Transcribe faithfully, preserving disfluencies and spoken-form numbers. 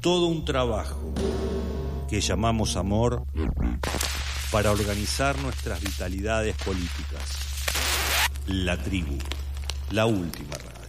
todo un trabajo que llamamos amor para organizar nuestras vitalidades políticas. La Tribu, la última radio.